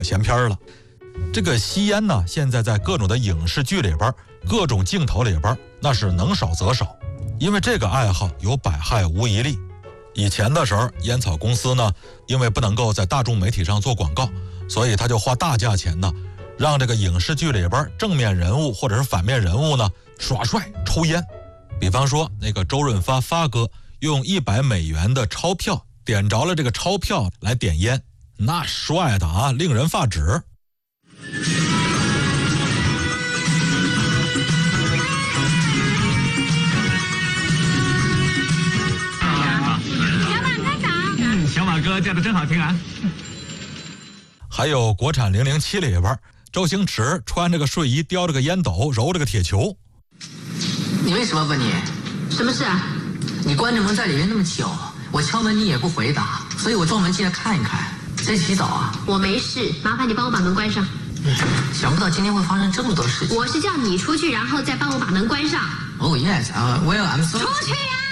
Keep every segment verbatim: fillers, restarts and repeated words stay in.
闲篇了。这个吸烟呢，现在在各种的影视剧里边，各种镜头里边，那是能少则少，因为这个爱好有百害无一利。以前的时候，烟草公司呢，因为不能够在大众媒体上做广告，所以他就花大价钱呢，让这个影视剧里边正面人物或者是反面人物呢耍帅抽烟。比方说那个周润发发哥用一百美元的钞票点着了这个钞票来点烟，那帅的啊，令人发指。 小马哥叫的真好听啊！ 还有国产零零七里边，周星驰穿着个睡衣，叼着个烟斗，揉着个铁球。 你为什么问你？ 什么事啊？ 你关着门在里面那么久，我敲门你也不回答，所以我撞门进来看一看。在洗澡啊？ 我没事，麻烦你帮我把门关上。 嗯，想不到今天会发生这么多事情。 我是叫你出去，然后再帮我把门关上。 Oh yes, uh, well I'm sorry. 出去呀！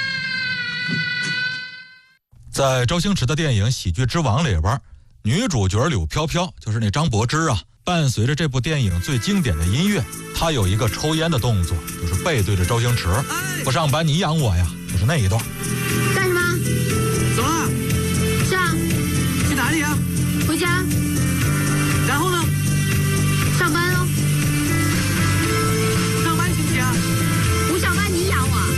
在周星驰的电影《喜剧之王》里边，女主角柳飘飘就是那张柏芝啊，伴随着这部电影最经典的音乐，她有一个抽烟的动作，就是背对着周星驰，不上班你养我呀，就是那一段。 干什么？ 走了。 是啊。 去哪里啊？ 回家。 然后呢？ 上班哦。 上班行不行啊？ 不上班你养我。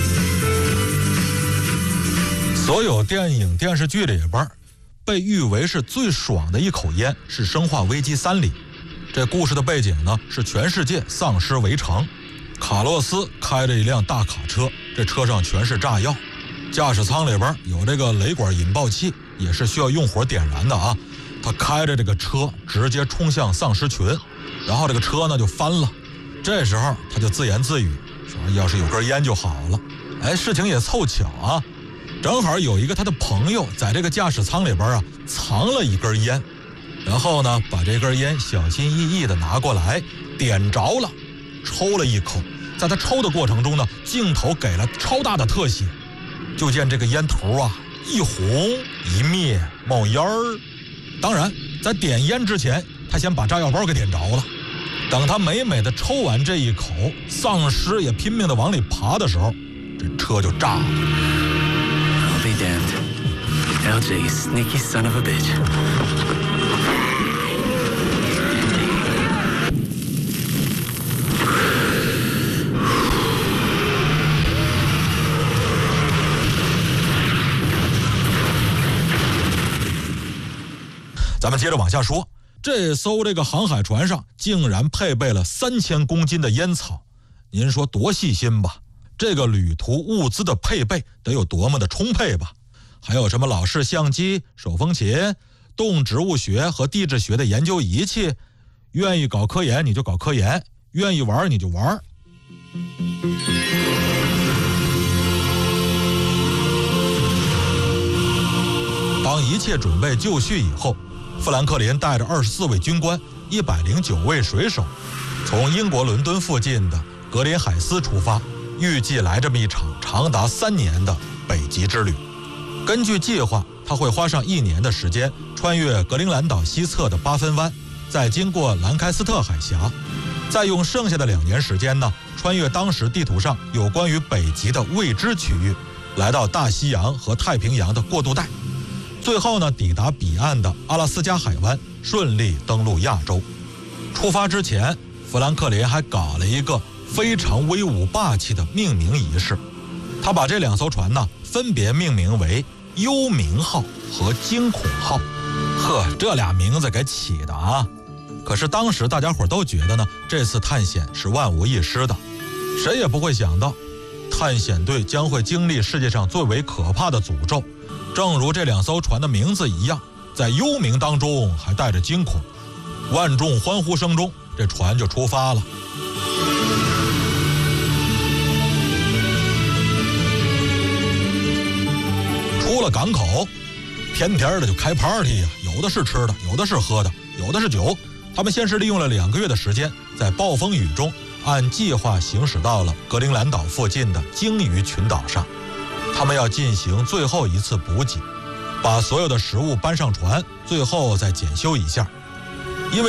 所有电影电视剧里边被誉为是最爽的一口烟是《生化危机三》里。这故事的背景呢是全世界丧尸围城，卡洛斯开着一辆大卡车，这车上全是炸药，驾驶舱里边有这个雷管引爆器，也是需要用火点燃的啊。他开着这个车直接冲向丧尸群，然后这个车呢就翻了。这时候他就自言自语说要是有根烟就好了。哎，事情也凑巧啊，正好有一个他的朋友在这个驾驶舱里边啊藏了一根烟，然后呢把这根烟小心翼翼的拿过来点着了，抽了一口。在他抽的过程中呢，镜头给了超大的特写，就见这个烟头啊一红一灭冒烟儿。当然在点烟之前他先把炸药包给点着了。等他美美的抽完这一口，丧尸也拼命的往里爬的时候，这车就炸了。 I'll be damned. L J, sneaky son of a bitch. 咱们接着往下说，这艘这个航海船上竟然配备了三千公斤的烟草，您说多细心吧？这个旅途物资的配备得有多么的充沛吧？还有什么老式相机、手风琴、动植物学和地质学的研究仪器，愿意搞科研你就搞科研，愿意玩你就玩。当一切准备就绪以后，富兰克林带着二十四位军官、一百零九位水手，从英国伦敦附近的格林海斯出发，预计来这么一场长达三年的北极之旅。根据计划，他会花上一年的时间，穿越格陵兰岛西侧的巴芬湾，再经过兰开斯特海峡，再用剩下的两年时间呢，穿越当时地图上有关于北极的未知区域，来到大西洋和太平洋的过渡带。最后呢，抵达彼岸的阿拉斯加海湾，顺利登陆亚洲。出发之前，富兰克林还搞了一个非常威武霸气的命名仪式。他把这两艘船呢，分别命名为幽冥号和惊恐号。呵，这俩名字给起的啊！可是当时大家伙都觉得呢，这次探险是万无一失的。谁也不会想到，探险队将会经历世界上最为可怕的诅咒。正如这两艘船的名字一样，在幽冥当中还带着惊恐。万众欢呼声中，这船就出发了。出了港口，天天的就开 party 呀，有的是吃的，有的是喝的，有的是酒。他们先是利用了两个月的时间，在暴风雨中按计划行驶到了格陵兰岛附近的鲸鱼群岛上。他们要进行最后一次补给，把所有的食物搬上船，最后再检修一下。